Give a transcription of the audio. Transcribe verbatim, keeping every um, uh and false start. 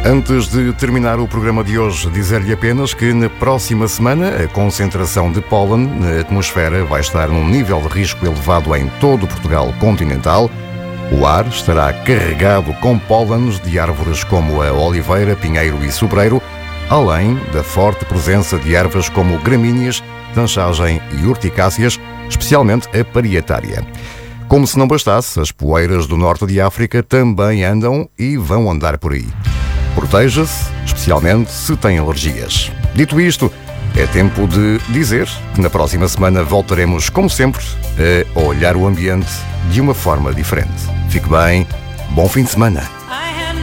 Antes de terminar o programa de hoje, dizer-lhe apenas que na próxima semana a concentração de pólen na atmosfera vai estar num nível de risco elevado em todo o Portugal continental. O ar estará carregado com pólenes de árvores como a oliveira, pinheiro e sobreiro, além da forte presença de ervas como gramíneas, tanchagem e urticáceas, especialmente a parietária. Como se não bastasse, as poeiras do norte de África também andam e vão andar por aí. Proteja-se, especialmente se tem alergias. Dito isto, é tempo de dizer que na próxima semana voltaremos, como sempre, a olhar o ambiente de uma forma diferente. Fique bem, bom fim de semana.